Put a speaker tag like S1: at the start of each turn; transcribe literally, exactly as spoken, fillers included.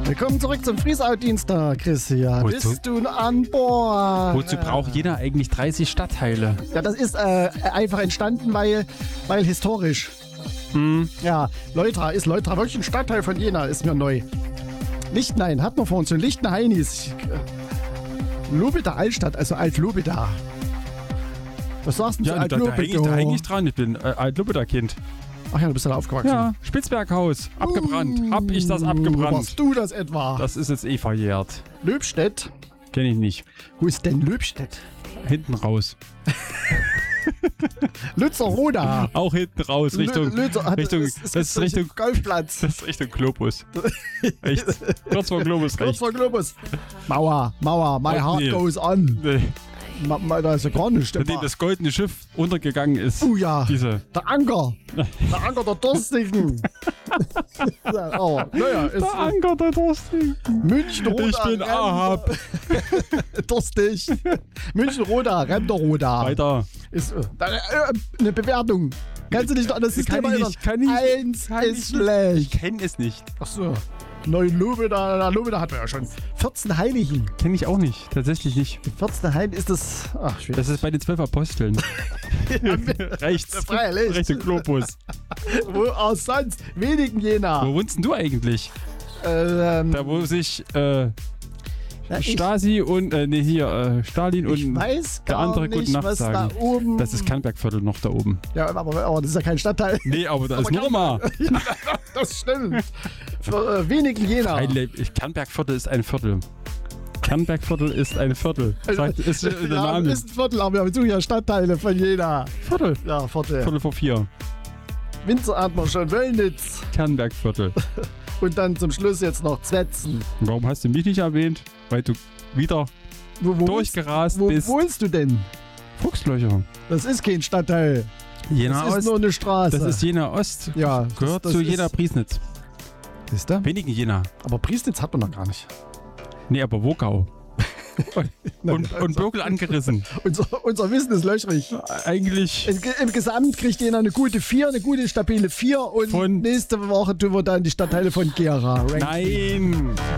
S1: Willkommen zurück zum Friesau-Dienstag, Christian.
S2: Wozu?
S1: Bist du an Bord?
S2: Wozu braucht jeder eigentlich dreißig Stadtteile?
S1: Ja, das ist äh, einfach entstanden, weil, weil historisch.
S2: Hm.
S1: Ja, Leutra, ist Leutra wirklich ein Stadtteil von Jena? Ist mir neu. Lichtenhain, hat man vor uns schon. Lichtenhainis. Lobeda Altstadt, also Alt-Lobeda. Was sagst du
S2: Ja,
S1: zu
S2: da, da hänge ich, da
S1: Alt-Lobeda?
S2: häng ich dran. Ich bin äh, Alt-Lubeda-Kind.
S1: Ach ja, du bist ja da aufgewachsen.
S2: Ja, Spitzberghaus. Abgebrannt.
S1: Uh,
S2: Hab ich das
S1: Warst
S2: abgebrannt?
S1: du das etwa?
S2: Das ist jetzt eh verjährt.
S1: Löbstedt?
S2: Kenn ich nicht.
S1: Wo ist denn Löbstedt?
S2: Hinten raus.
S1: Lützerroda.
S2: Auch hinten raus. Richtung.
S1: Lü- Lützer- hat-
S2: Richtung
S1: es- es
S2: das ist
S1: gibt solche
S2: Richtung.
S1: Golfplatz.
S2: Das ist Richtung Globus. Rechts. Kurz vor Globus
S1: Kurz
S2: rechts.
S1: vor Globus. Mauer, Mauer, my
S2: Oh,
S1: heart
S2: nee.
S1: goes on.
S2: Nee.
S1: Ma, ma, da ist ja gar nichts.
S2: Nachdem das goldene Schiff untergegangen ist.
S1: Oh ja,
S2: Diese.
S1: der Anker. Der Anker der Durstigen. oh, naja, ist
S2: Der Anker der Durstigen.
S1: München-Roda.
S2: Ich bin Ahab.
S1: Durstig. München-Roda, Remder-Roda.
S2: Weiter.
S1: Ist äh, da, äh, eine Bewertung. Kannst du nicht noch an das System
S2: Kann ich
S1: erinnern?
S2: nicht, kann ich nicht,
S1: Eins
S2: kann
S1: ist
S2: ich
S1: schlecht.
S2: Ich kenne es nicht.
S1: Ach so. Neun Lobeda, na, Lobeda hatten wir ja schon. vierzehn Heiligen.
S2: Kenne ich auch nicht. Tatsächlich nicht.
S1: vierzehn Heiligen ist das. Ach, schwierig.
S2: Das ist bei den zwölf Aposteln. Rechts.
S1: Freilich.
S2: Richtung Globus.
S1: Wo auch sonst? Wenigen Jena.
S2: Wo wohnst denn du eigentlich?
S1: Ähm,
S2: Da wo sich äh,
S1: na, ich,
S2: Stasi und, äh, nee, hier, äh, Stalin
S1: ich
S2: und
S1: weiß
S2: der
S1: gar
S2: andere
S1: nicht,
S2: Gute Nacht
S1: was
S2: sagen.
S1: da oben.
S2: Das ist Kannbergviertel noch da oben.
S1: Ja, aber, aber das ist ja kein Stadtteil.
S2: Nee, aber da ist
S1: Aber
S2: Norma.
S1: Das stimmt. Für äh, wenigen Jena.
S2: Ein Le- ich- Kannbergviertel ist ein Viertel. Kannbergviertel ist ein Viertel. Sagt, ist äh, der
S1: ja,
S2: Name.
S1: ist ein Viertel, aber wir haben ja Stadtteile von Jena.
S2: Viertel.
S1: Ja, Viertel.
S2: Viertel vor vier.
S1: Winzer hat man schon, Wöllnitz.
S2: Kannbergviertel.
S1: Und dann zum Schluss jetzt noch Zwetzen.
S2: Warum hast du mich nicht erwähnt? Weil du wieder
S1: Wo, wo
S2: durchgerast
S1: Wo
S2: bist.
S1: wohnst du denn?
S2: Fuchslöcher.
S1: Das ist kein Stadtteil.
S2: Jena
S1: Das ist
S2: Ost.
S1: nur eine Straße.
S2: Das ist Jena Ost.
S1: ja,
S2: Gehört
S1: das,
S2: zu
S1: das
S2: Jena
S1: ist-
S2: Priesnitz.
S1: Siehst du?
S2: Wenigen Jena.
S1: Aber Priesnitz hat man noch gar nicht.
S2: Nee, aber Wogau.
S1: Na,
S2: Und, und Birkel angerissen.
S1: Unser, unser Wissen ist löchrig.
S2: Eigentlich
S1: Im, Im Gesamt kriegt jeder eine gute vier, eine gute stabile vier und
S2: Von-
S1: nächste Woche tun wir dann die Stadtteile von Gera ranken.
S2: nein.